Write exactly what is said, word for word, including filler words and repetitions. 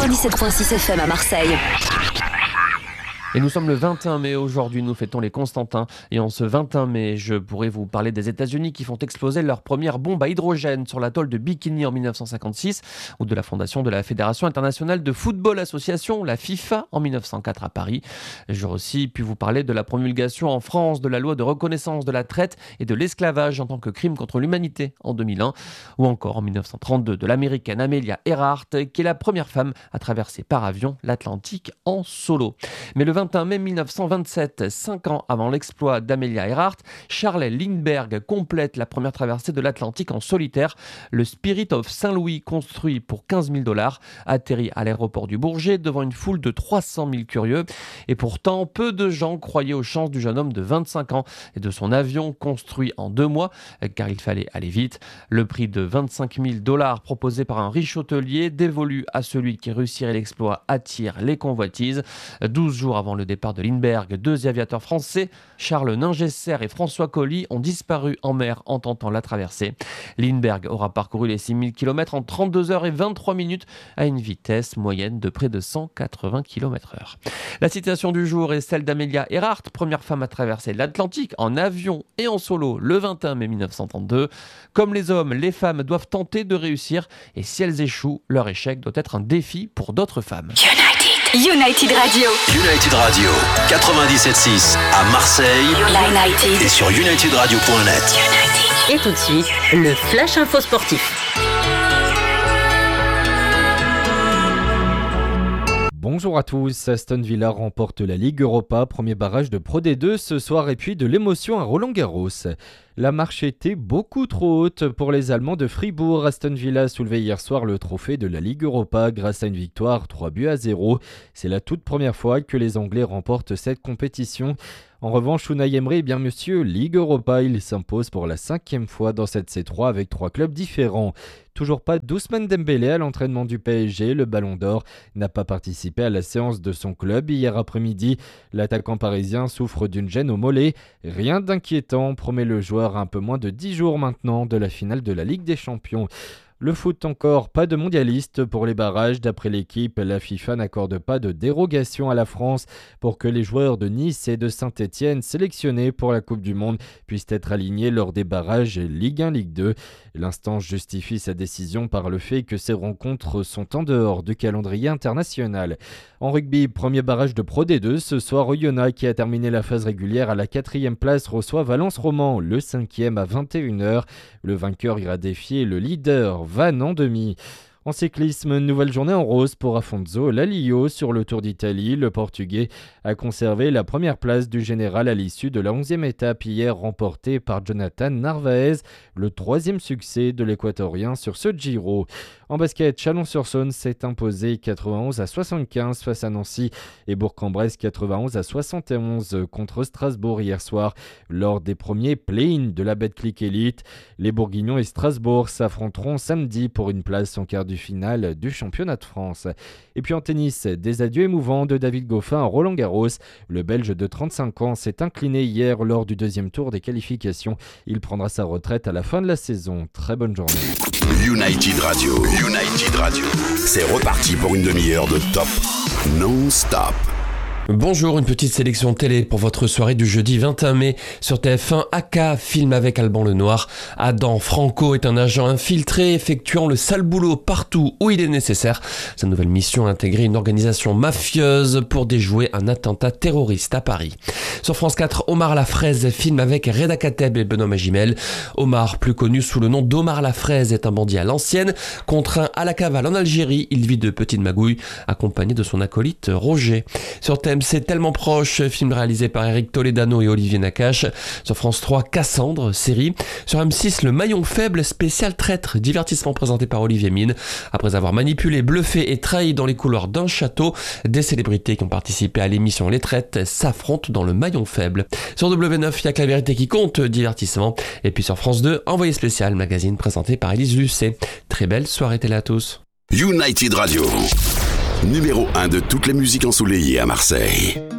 quatre-vingt-dix-sept virgule six F M à Marseille. Et nous sommes le vingt et un mai, aujourd'hui nous fêtons les Constantins et en ce vingt et un mai, je pourrais vous parler des États-Unis qui font exploser leur première bombe à hydrogène sur l'atoll de Bikini en dix-neuf cent cinquante-six ou de la fondation de la Fédération internationale de football association, la FIFA, en dix-neuf cent quatre à Paris. J'aurais aussi pu vous parler de la promulgation en France de la loi de reconnaissance de la traite et de l'esclavage en tant que crime contre l'humanité en deux mille un ou encore en dix-neuf cent trente-deux de l'américaine Amelia Earhart qui est la première femme à traverser par avion l'Atlantique en solo. Mais le vingt et un mai mille neuf cent vingt-sept, cinq ans avant l'exploit d'Amelia Earhart, Charles Lindbergh complète la première traversée de l'Atlantique en solitaire. Le Spirit of Saint-Louis, construit pour quinze mille dollars, atterrit à l'aéroport du Bourget devant une foule de trois cent mille curieux. Et pourtant, peu de gens croyaient aux chances du jeune homme de vingt-cinq ans et de son avion construit en deux mois, car il fallait aller vite. Le prix de vingt-cinq mille dollars proposé par un riche hôtelier, dévolu à celui qui réussirait l'exploit, attire les convoitises. douze jours avant le départ de Lindbergh, deux aviateurs français, Charles Ningesser et François Colly, ont disparu en mer en tentant la traversée. Lindbergh aura parcouru les six mille kilomètres en trente-deux heures et vingt-trois minutes à une vitesse moyenne de près de cent quatre-vingts kilomètres heure. La citation du jour est celle d'Amelia Earhart, première femme à traverser l'Atlantique en avion et en solo le vingt et un mai mille neuf cent trente-deux. Comme les hommes, les femmes doivent tenter de réussir et si elles échouent, leur échec doit être un défi pour d'autres femmes. United. United Radio. United Radio, quatre-vingt-dix-sept virgule six à Marseille. United. Et sur united radio point net. United. Et tout de suite, le Flash Info Sportif. Bonjour à tous, Aston Villa remporte la Ligue Europa, premier barrage de Pro D deux ce soir et puis de l'émotion à Roland-Garros. La marche était beaucoup trop haute pour les Allemands de Fribourg. Aston Villa a soulevé hier soir le trophée de la Ligue Europa grâce à une victoire trois buts à zéro. C'est la toute première fois que les Anglais remportent cette compétition. En revanche, Unai Emery est bien monsieur Ligue Europa. Il s'impose pour la cinquième fois dans cette C trois avec trois clubs différents. Toujours pas d'Ousmane Dembélé à l'entraînement du P S G. Le Ballon d'Or n'a pas participé à la séance de son club hier après-midi. L'attaquant parisien souffre d'une gêne au mollet. Rien d'inquiétant, promet le joueur à un peu moins de dix jours maintenant de la finale de la Ligue des Champions. Le foot encore, pas de mondialiste pour les barrages. D'après l'équipe, la FIFA n'accorde pas de dérogation à la France pour que les joueurs de Nice et de Saint-Etienne sélectionnés pour la Coupe du Monde puissent être alignés lors des barrages Ligue un, Ligue deux. L'instance justifie sa décision par le fait que ces rencontres sont en dehors du calendrier international. En rugby, premier barrage de Pro D deux, ce soir Oyonnax qui a terminé la phase régulière à la quatrième place reçoit Valence Roman, le cinquième à vingt et une heures. Le vainqueur ira défier le leader Vannes en demi. En cyclisme, nouvelle journée en rose pour Afonso Lalio sur le Tour d'Italie. Le Portugais a conservé la première place du général à l'issue de la onzième étape hier remportée par Jonathan Narvaez, le troisième succès de l'Équatorien sur ce Giro. En basket, Chalon-sur-Saône s'est imposé quatre-vingt-onze à soixante-quinze face à Nancy et Bourg-en-Bresse quatre-vingt-onze à soixante et onze contre Strasbourg hier soir lors des premiers play-in de la Betclic Elite. Les Bourguignons et Strasbourg s'affronteront samedi pour une place en quart du finale du championnat de France. Et puis en tennis, des adieux émouvants de David Goffin à Roland-Garros. Le Belge de trente-cinq ans s'est incliné hier lors du deuxième tour des qualifications. Il prendra sa retraite à la fin de la saison. Très bonne journée. United Radio, United Radio, c'est reparti pour une demi-heure de top non-stop. Bonjour, une petite sélection télé pour votre soirée du jeudi vingt et un mai sur T F un. A K, film avec Alban Lenoir. Adam Franco est un agent infiltré effectuant le sale boulot partout où il est nécessaire. Sa nouvelle mission a intégré une organisation mafieuse pour déjouer un attentat terroriste à Paris. Sur France quatre, Omar Lafraise, film avec Reda Kateb et Benoît Magimel. Omar, plus connu sous le nom d'Omar Lafraise, est un bandit à l'ancienne. Contraint à la cavale en Algérie, il vit de petites magouilles accompagné de son acolyte Roger. Sur T M C Tellement Proche, film réalisé par Eric Toledano et Olivier Nakache. Sur France trois, Cassandre, série. Sur M six, Le Maillon Faible, spécial traître, divertissement présenté par Olivier Mine. Après avoir manipulé, bluffé et trahi dans les couloirs d'un château, des célébrités qui ont participé à l'émission Les Traites s'affrontent dans Le Maillon Faible. Sur W neuf, il y a que la vérité qui compte, divertissement. Et puis sur France deux, Envoyé spécial, magazine présenté par Élise Lucet. Très belle soirée télé à tous. United Radio, numéro un de toutes les musiques ensoleillées à Marseille.